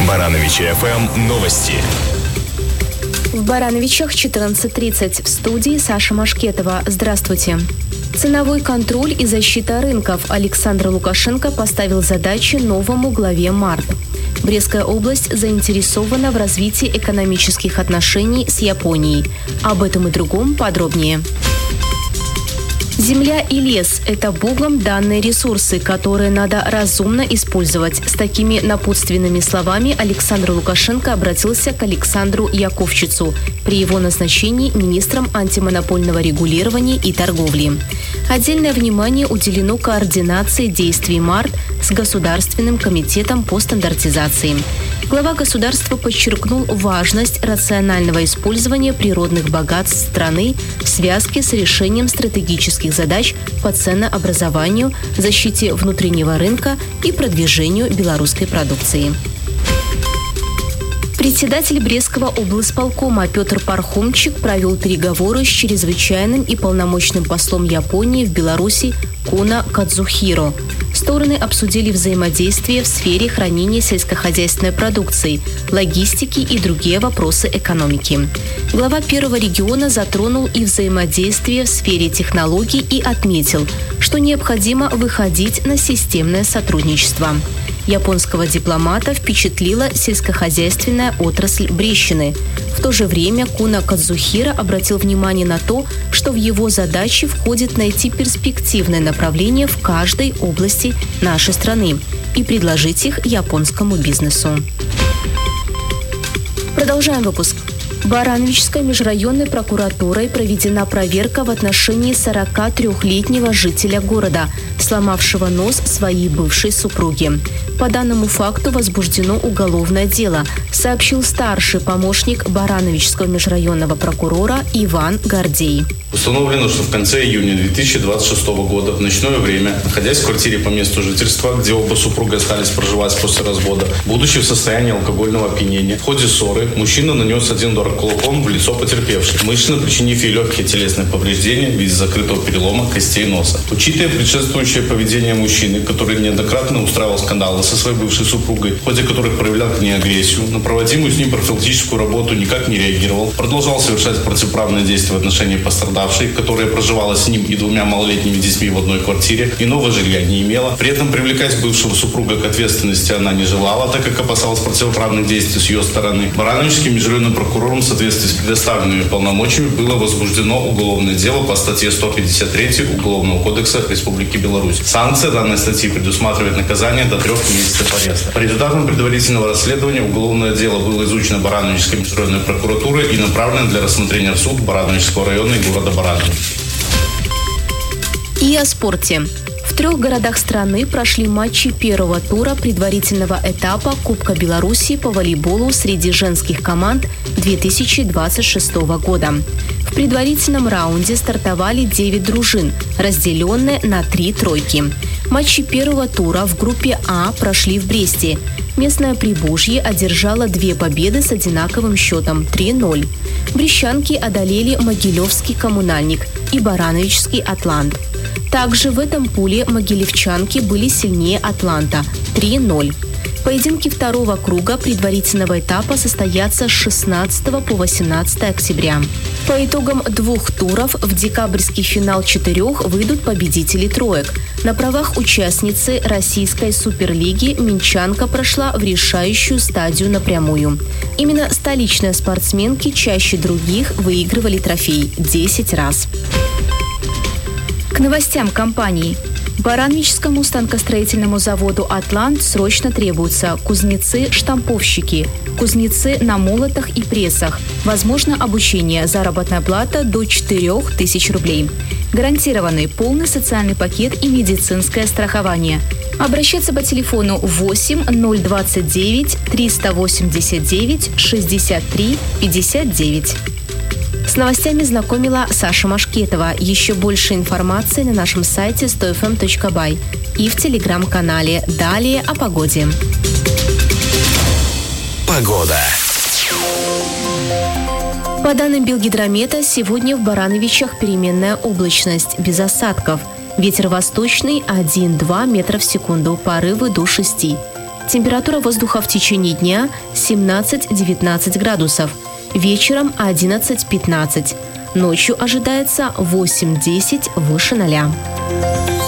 Барановичи ФМ новости. В Барановичах 14:30. В студии Саша Машкетова. Здравствуйте. Ценовой контроль и защита рынков. Александр Лукашенко поставил задачи новому главе МАРТ. Брестская область заинтересована в развитии экономических отношений с Японией. Об этом и другом подробнее. Земля и лес – это Богом данные ресурсы, которые надо разумно использовать. С такими напутственными словами Александр Лукашенко обратился к Александру Яковчицу при его назначении министром антимонопольного регулирования и торговли. Отдельное внимание уделено координации действий МАРТ с Государственным комитетом по стандартизации. Глава государства подчеркнул важность рационального использования природных богатств страны в связке с решением стратегических задач по ценообразованию, защите внутреннего рынка и продвижению белорусской продукции. Председатель Брестского облсполкома Петр Пархомчик провел переговоры с чрезвычайным и полномочным послом Японии в Беларуси Куна Кадзухиро. Стороны обсудили взаимодействие в сфере хранения сельскохозяйственной продукции, логистики и другие вопросы экономики. Глава первого региона затронул и взаимодействие в сфере технологий и отметил, что необходимо выходить на системное сотрудничество. Японского дипломата впечатлила сельскохозяйственная отрасль Брестщины. В то же время Куна Кадзухиро обратил внимание на то, что в его задачи входит найти перспективное направление в каждой области нашей страны и предложить их японскому бизнесу. Продолжаем выпуск. Барановичской межрайонной прокуратурой проведена проверка в отношении 43-летнего жителя города, сломавшего нос своей бывшей супруги. По данному факту возбуждено уголовное дело, сообщил старший помощник Барановичского межрайонного прокурора Иван Гордей. Установлено, что в конце июня 2026 года в ночное время, находясь в квартире по месту жительства, где оба супруга остались проживать после развода, будучи в состоянии алкогольного опьянения, в ходе ссоры мужчина нанес один удар кулаком в лицо потерпевшей, умышленно причинив ей легкие телесные повреждения в виде закрытого перелома костей носа. Учитывая предшествующее поведение мужчины, который неоднократно устраивал скандалы со своей бывшей супругой, в ходе которых проявлял к ней агрессию, на проводимую с ним профилактическую работу никак не реагировал, продолжал совершать противоправные действия в отношении пострадавшей, которая проживала с ним и двумя малолетними детьми в одной квартире, иного жилья не имела. При этом привлекать бывшего супруга к ответственности она не желала, так как опасалась противоправных действий с ее стороны. Барановичским межрайонным прокурором в соответствии с предоставленными полномочиями было возбуждено уголовное дело по статье 153 Уголовного кодекса Республики Беларусь. Санкция данной статьи предусматривает наказание до 3 месяцев ареста. По результатам предварительного расследования уголовное дело было изучено Барановичской межрайонной прокуратурой и направлено для рассмотрения в суд Барановичского района и города Баранович. И о спорте. В 3 городах страны прошли матчи первого тура предварительного этапа Кубка Беларуси по волейболу среди женских команд 2026 года. В предварительном раунде стартовали 9 дружин, разделенные на 3 тройки. Матчи первого тура в группе А прошли в Бресте. Местное Прибужье одержало 2 победы с одинаковым счетом 3-0. Брестчанки одолели Могилевский Коммунальник и Барановичский Атлант. Также в этом пуле могилевчанки были сильнее Атланта – 3-0. Поединки второго круга предварительного этапа состоятся с 16 по 18 октября. По итогам 2 туров в декабрьский финал 4 выйдут победители троек. На правах участницы Российской суперлиги минчанка прошла в решающую стадию напрямую. Именно столичные спортсменки чаще других выигрывали трофей – 10 раз. К новостям компании. Барановичскому станкостроительному заводу «Атлант» срочно требуются кузнецы-штамповщики, кузнецы на молотах и прессах. Возможно обучение, заработная плата до 4000 рублей. Гарантированный полный социальный пакет и медицинское страхование. Обращаться по телефону 8 029 389 63 59. С новостями знакомила Саша Машкетова. Еще больше информации на нашем сайте 100fm.by и в телеграм-канале. Далее о погоде. Погода. По данным Белгидромета, сегодня в Барановичах переменная облачность, без осадков. Ветер восточный 1-2 метра в секунду, порывы до 6. Температура воздуха в течение дня 17-19 градусов. Вечером 11-15. Ночью ожидается 8-10 выше 0.